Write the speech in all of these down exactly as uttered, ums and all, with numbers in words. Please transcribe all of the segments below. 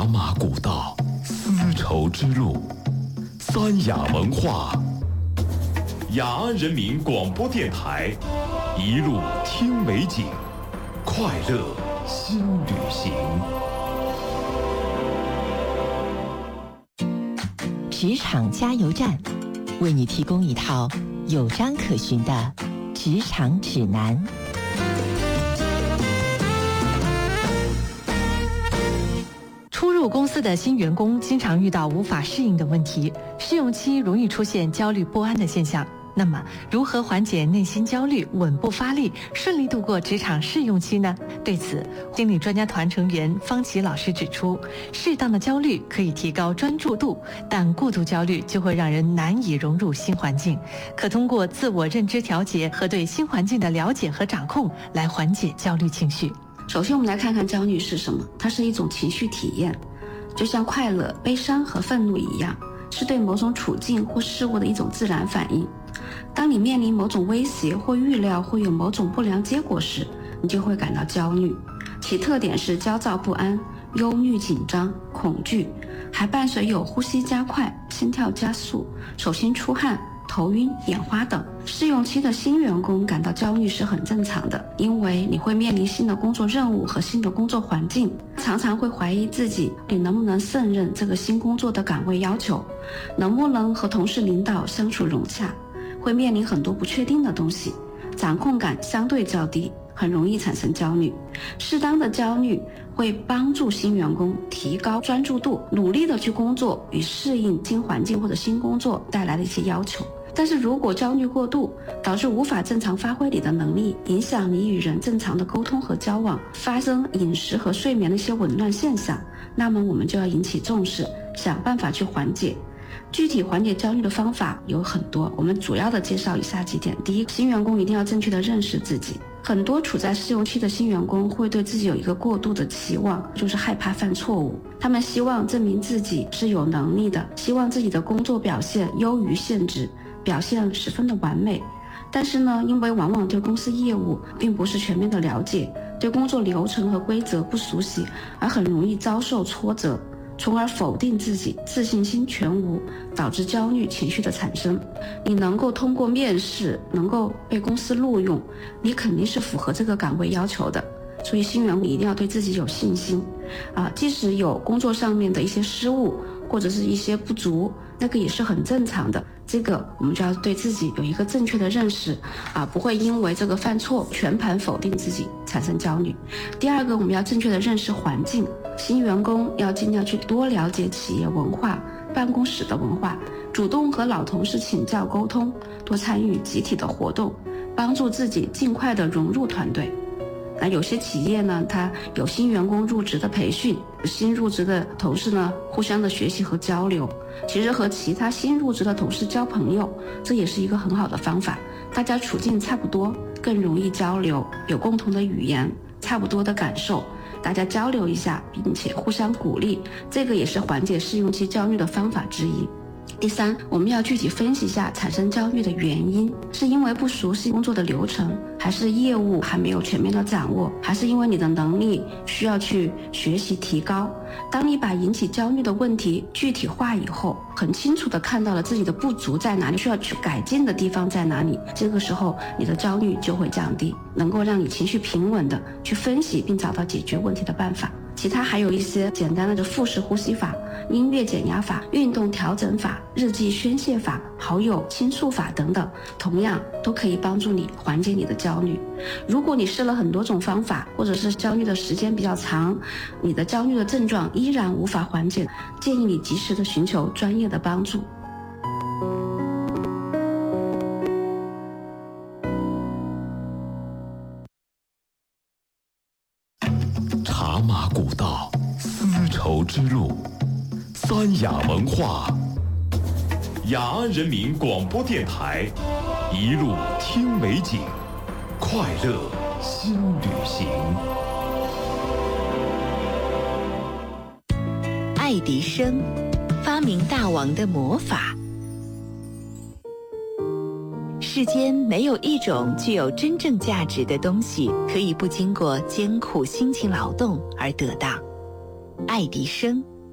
茶马古道，丝绸之路，三雅文化。雅安人民广播电台，一路听美景，快乐新旅行。 职场加油站，为你提供一套有章可循的职场指南。 初入公司的新员工经常遇到无法适应的问题，试用期容易出现焦虑不安的现象。那么，如何缓解内心焦虑，稳步发力，顺利度过职场试用期呢？对此，心理专家团成员方琦老师指出，适当的焦虑可以提高专注度，但过度焦虑就会让人难以融入新环境。可通过自我认知调节和对新环境的了解和掌控来缓解焦虑情绪。 首先，我们来看看焦虑是什么。它是一种情绪体验，就像快乐、悲伤和愤怒一样，是对某种处境或事物的一种自然反应。当你面临某种威胁或预料会有某种不良结果时，你就会感到焦虑。其特点是焦躁不安、忧虑紧张、恐惧，还伴随有呼吸加快、心跳加速、手心出汗、头晕、眼花等。试用期的新员工感到焦虑是很正常的，因为你会面临新的工作任务和新的工作环境，常常会怀疑自己你能不能胜任这个新工作的岗位要求，能不能和同事领导相处融洽，会面临很多不确定的东西，掌控感相对较低，很容易产生焦虑。适当的焦虑会帮助新员工提高专注度，努力的去工作与适应新环境或者新工作带来的一些要求。但是如果焦虑过度，导致无法正常发挥你的能力，影响你与人正常的沟通和交往，发生饮食和睡眠的一些紊乱现象，那么我们就要引起重视，想办法去缓解。具体缓解焦虑的方法有很多，我们主要的介绍以下几点。第一，新员工一定要正确的认识自己。很多处在试用期的新员工会对自己有一个过度的期望，就是害怕犯错误。他们希望证明自己是有能力的，希望自己的工作表现优于现职，表现十分的完美。但是呢，因为往往对公司业务并不是全面的了解，对工作流程和规则不熟悉，而很容易遭受挫折，从而否定自己，自信心全无，导致焦虑情绪的产生。你能够通过面试能够被公司录用，你肯定是符合这个岗位要求的。所以新员工一定要对自己有信心啊，即使有工作上面的一些失误或者是一些不足，那个也是很正常的。这个我们就要对自己有一个正确的认识啊，不会因为这个犯错全盘否定自己，产生焦虑。第二个，我们要正确的认识环境。新员工要尽量去多了解企业文化、办公室的文化，主动和老同事请教沟通，多参与集体的活动，帮助自己尽快的融入团队。那有些企业呢，它有新员工入职的培训，新入职的同事呢互相的学习和交流，其实和其他新入职的同事交朋友，这也是一个很好的方法。大家处境差不多，更容易交流，有共同的语言，差不多的感受，大家交流一下，并且互相鼓励，这个也是缓解试用期焦虑的方法之一。第三，我们要具体分析一下产生焦虑的原因，是因为不熟悉工作的流程，还是业务还没有全面的掌握，还是因为你的能力需要去学习提高。当你把引起焦虑的问题具体化以后，很清楚的看到了自己的不足在哪里，需要去改进的地方在哪里，这个时候你的焦虑就会降低，能够让你情绪平稳的去分析并找到解决问题的办法。其他还有一些简单的腹式呼吸法、音乐减压法、运动调整法、日记宣泄法、好友倾诉法等等，同样都可以帮助你缓解你的焦虑。如果你试了很多种方法，或者是焦虑的时间比较长，你的焦虑的症状依然无法缓解，建议你及时的寻求专业的帮助。 茶马古道，丝绸之路，三雅文化。雅安人民广播电台，一路听美景，快乐新旅行。 爱迪生，发明大王的魔法。世间没有一种具有真正价值的东西可以不经过艰苦辛勤劳动而得到。爱迪生。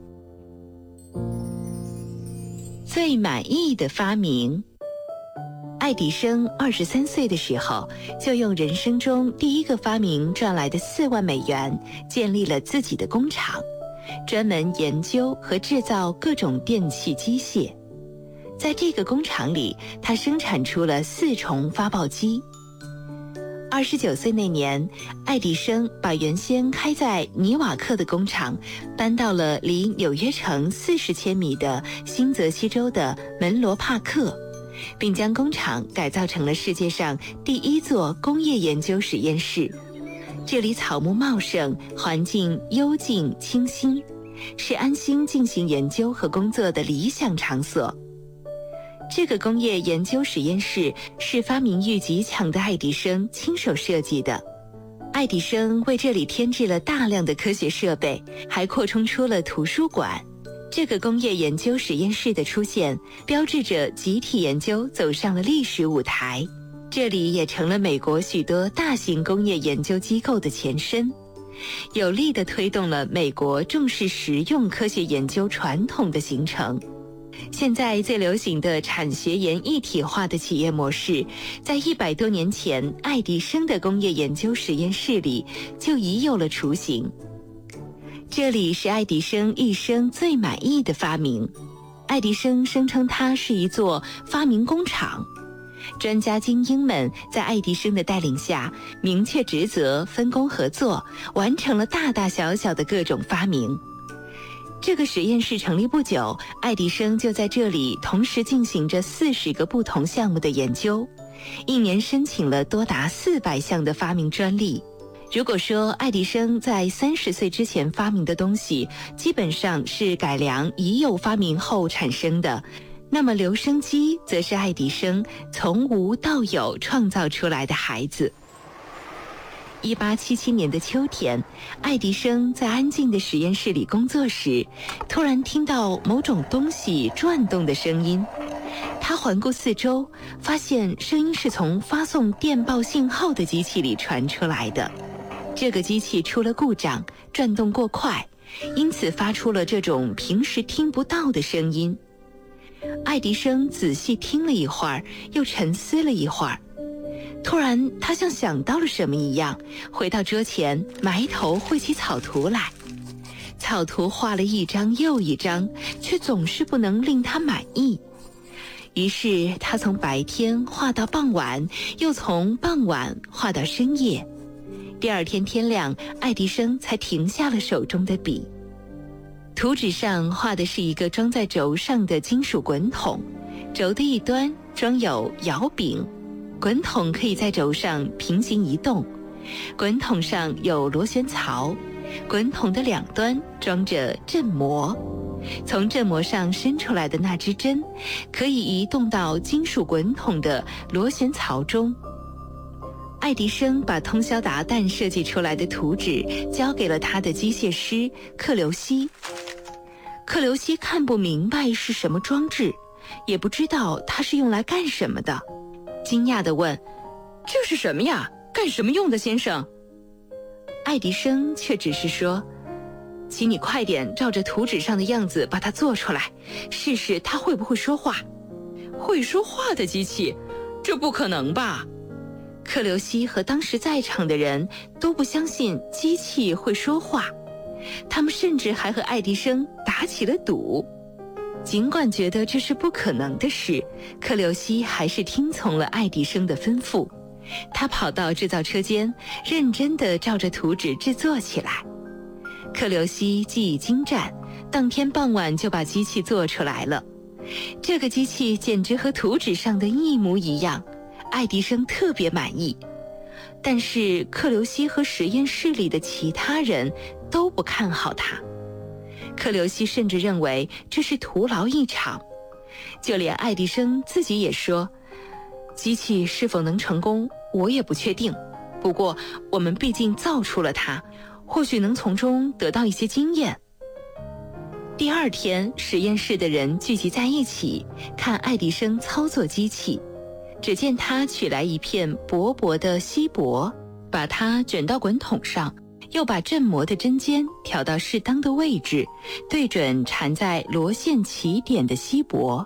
最满意的发明。爱迪生二十三岁的时候，就用人生中第一个发明赚来的四万美元，建立了自己的工厂，专门研究和制造各种电气机械。在这个工厂里，他生产出了四重发报机。二十九岁那年，爱迪生把原先开在尼瓦克的工厂搬到了离纽约城四十千米的新泽西州的门罗帕克，并将工厂改造成了世界上第一座工业研究实验室。这里草木茂盛，环境幽静清新，是安心进行研究和工作的理想场所。这个工业研究实验室是发明欲极强的爱迪生亲手设计的。爱迪生为这里添置了大量的科学设备，还扩充出了图书馆。这个工业研究实验室的出现，标志着集体研究走上了历史舞台。这里也成了美国许多大型工业研究机构的前身，有力地推动了美国重视实用科学研究传统的形成。现在最流行的产学研一体化的企业模式，在一百多年前爱迪生的工业研究实验室里就已有了雏形。这里是爱迪生一生最满意的发明。爱迪生声称它是一座发明工厂。专家精英们在爱迪生的带领下，明确职责，分工合作，完成了大大小小的各种发明。这个实验室成立不久，爱迪生就在这里同时进行着四十个不同项目的研究，一年申请了多达四百项的发明专利。如果说爱迪生在三十岁之前发明的东西基本上是改良已有发明后产生的，那么留声机则是爱迪生从无到有创造出来的孩子。一八七七年的秋天，爱迪生在安静的实验室里工作时，突然听到某种东西转动的声音。他环顾四周，发现声音是从发送电报信号的机器里传出来的。这个机器出了故障，转动过快，因此发出了这种平时听不到的声音。爱迪生仔细听了一会儿，又沉思了一会儿。突然他像想到了什么一样，回到桌前，埋头绘起草图来。草图画了一张又一张，却总是不能令他满意。于是他从白天画到傍晚，又从傍晚画到深夜。第二天天亮，爱迪生才停下了手中的笔。图纸上画的是一个装在轴上的金属滚筒，轴的一端装有摇柄，滚筒可以在轴上平行移动。滚筒上有螺旋槽，滚筒的两端装着振膜，从振膜上伸出来的那支针可以移动到金属滚筒的螺旋槽中。爱迪生把通宵达旦设计出来的图纸交给了他的机械师克留西。克留西看不明白是什么装置，也不知道它是用来干什么的，惊讶地问：“这是什么呀？干什么用的，先生？”爱迪生却只是说：“请你快点照着图纸上的样子把它做出来，试试它会不会说话。”会说话的机器？这不可能吧？克留西和当时在场的人都不相信机器会说话，他们甚至还和爱迪生打起了赌。尽管觉得这是不可能的事，克留西还是听从了爱迪生的吩咐。他跑到制造车间，认真地照着图纸制作起来。克留西技艺精湛，当天傍晚就把机器做出来了。这个机器简直和图纸上的一模一样，爱迪生特别满意。但是克留西和实验室里的其他人都不看好他。克留西甚至认为这是徒劳一场，就连爱迪生自己也说，机器是否能成功我也不确定，不过我们毕竟造出了它，或许能从中得到一些经验。第二天，实验室的人聚集在一起看爱迪生操作机器。只见他取来一片薄薄的锡箔，把它卷到滚筒上，又把振膜的针尖调到适当的位置，对准缠在螺线起点的锡箔。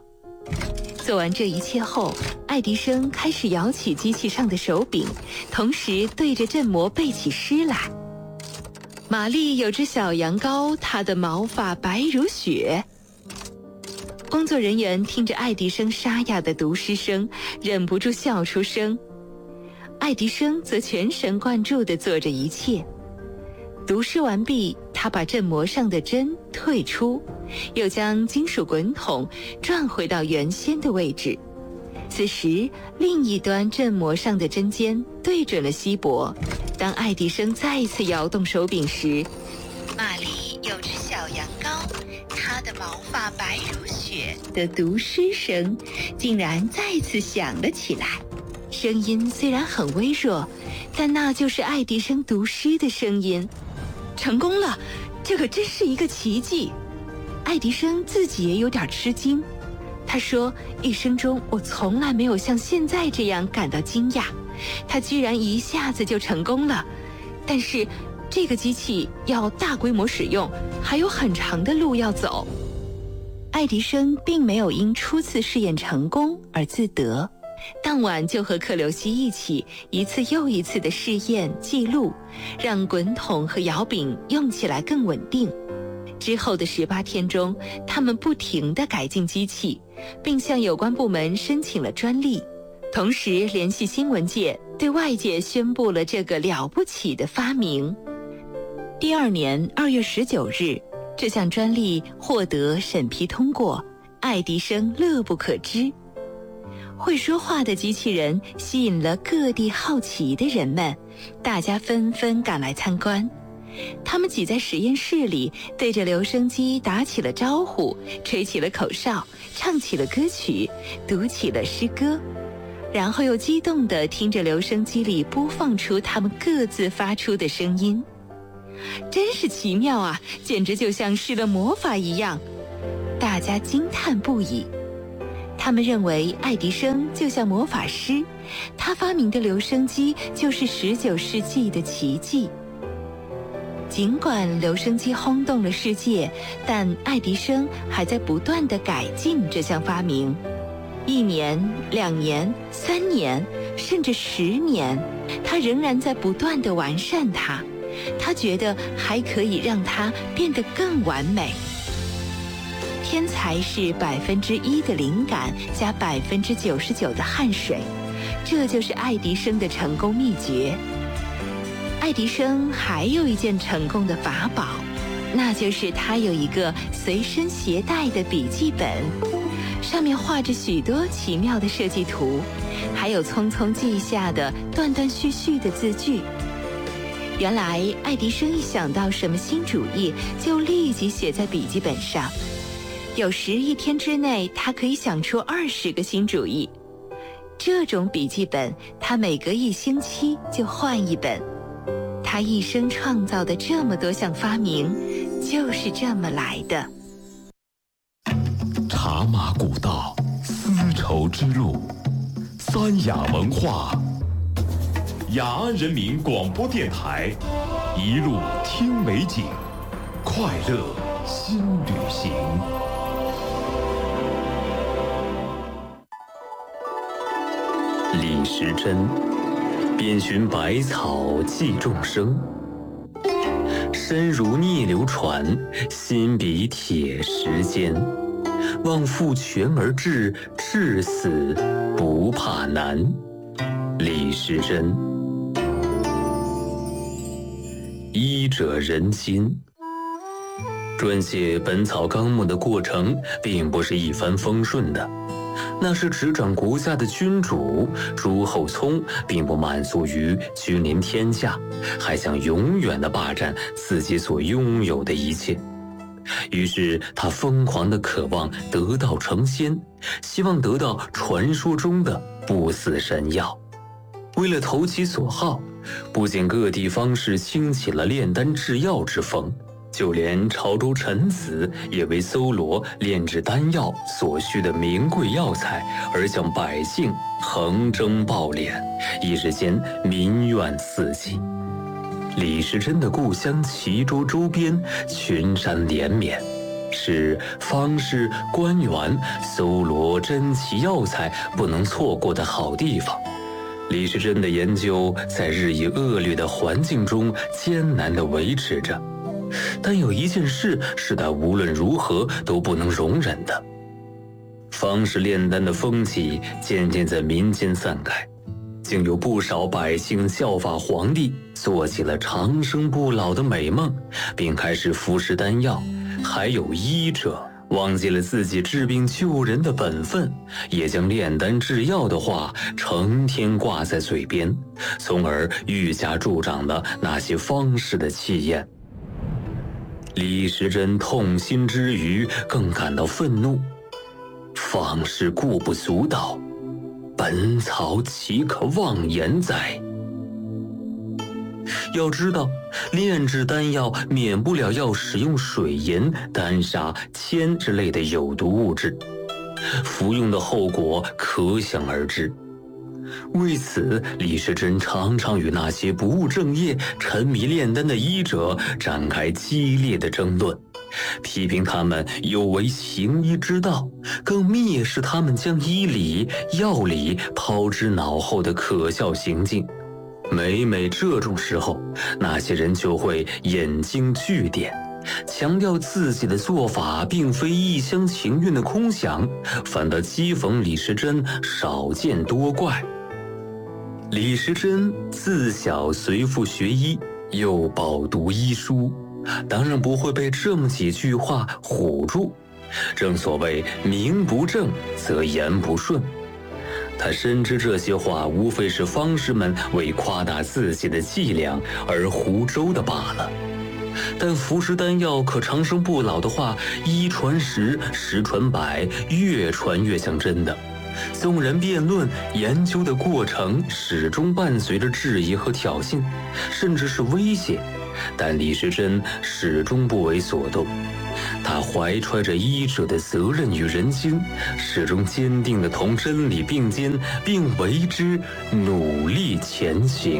做完这一切后，爱迪生开始摇起机器上的手柄，同时对着振膜背起诗来。玛丽有只小羊羔，它的毛发白如雪。工作人员听着爱迪生沙哑的读诗声，忍不住笑出声。爱迪生则全神贯注地做着一切。读诗完毕，他把振膜上的针退出，又将金属滚筒转回到原先的位置。此时，另一端振膜上的针尖对准了锡箔。当爱迪生再一次摇动手柄时，玛丽有只小羊羔，它的毛发白如雪的读诗声竟然再次响了起来。声音虽然很微弱，但那就是爱迪生读诗的声音。成功了，这可真是一个奇迹。爱迪生自己也有点吃惊。他说，一生中我从来没有像现在这样感到惊讶，他居然一下子就成功了。但是这个机器要大规模使用，还有很长的路要走。爱迪生并没有因初次试验成功而自得，当晚就和克留西一起一次又一次的试验记录，让滚筒和摇柄用起来更稳定。之后的十八天中，他们不停地改进机器，并向有关部门申请了专利，同时联系新闻界，对外界宣布了这个了不起的发明。第二年二月十九日，这项专利获得审批通过，爱迪生乐不可支。会说话的机器人吸引了各地好奇的人们，大家纷纷赶来参观。他们挤在实验室里，对着留声机打起了招呼，吹起了口哨，唱起了歌曲，读起了诗歌，然后又激动地听着留声机里播放出他们各自发出的声音。真是奇妙啊，简直就像施了魔法一样，大家惊叹不已。他们认为爱迪生就像魔法师，他发明的留声机就是十九世纪的奇迹。尽管留声机轰动了世界，但爱迪生还在不断地改进这项发明。一年、两年、三年，甚至十年，他仍然在不断地完善它。他觉得还可以让它变得更完美。天才是百分之一的灵感加百分之九十九的汗水，这就是爱迪生的成功秘诀。爱迪生还有一件成功的法宝，那就是他有一个随身携带的笔记本，上面画着许多奇妙的设计图，还有匆匆记下的断断续续的字句。原来爱迪生一想到什么新主意，就立即写在笔记本上。有时一天之内，他可以想出二十个新主意。这种笔记本，他每隔一星期就换一本。他一生创造的这么多项发明，就是这么来的。 茶马古道，丝绸之路，三雅文化，雅安人民广播电台，一路听美景，快乐新旅行。 李时珍，遍寻百草记众生，身如逆流船，心比铁石坚。望复泉而至，至死不怕难。李时珍。医者仁心。撰写《本草纲目》的过程并不是一帆风顺的。那是执掌国家的君主朱厚熜，并不满足于君临天下，还想永远地霸占自己所拥有的一切。于是他疯狂地渴望得道成仙，希望得到传说中的不死神药。为了投其所好，不仅各地方士兴起了炼丹制药之风，就连潮州臣子也为搜罗炼制丹药所需的名贵药材而向百姓横征暴敛，一时间民怨四起。李时珍的故乡齐州周边群山连绵， 是方士、官员搜罗珍奇药材不能错过的好地方。李时珍的研究在日益恶劣的环境中艰难地维持着，但有一件事是他无论如何都不能容忍的。方士炼丹的风气渐渐在民间散开，竟有不少百姓效法皇帝，做起了长生不老的美梦，并开始服食丹药。还有医者忘记了自己治病救人的本分，也将炼丹制药的话成天挂在嘴边，从而愈加助长了那些方士的气焰。李时珍痛心之余，更感到愤怒。方士固不足道，本草岂可妄言哉？要知道，炼制丹药免不了要使用水银、丹砂、铅之类的有毒物质，服用的后果可想而知。为此，李时珍常常与那些不务正业、沉迷炼丹的医者展开激烈的争论，批评他们有违行医之道，更蔑视他们将医理、药理抛之脑后的可笑行径。每每这种时候，那些人就会引经据典，强调自己的做法并非一厢情愿的空想，反倒讥讽李时珍少见多怪。李时珍自小随父学医，又饱读医书，当然不会被这么几句话唬住。正所谓名不正则言不顺，他深知这些话无非是方士们为夸大自己的伎俩而胡诌的罢了。但服食丹药可长生不老的话，一传十，十传百，越传越像真的。纵然辩论研究的过程始终伴随着质疑和挑衅，甚至是威胁，但李时珍始终不为所动。他怀揣着医者的责任与人心，始终坚定地同真理并肩，并为之努力前行。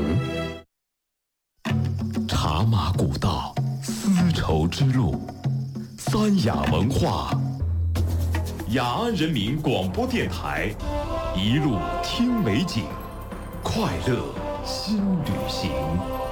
茶马古道，丝绸之路，三雅文化，雅安人民广播电台，一路听美景，快乐新旅行。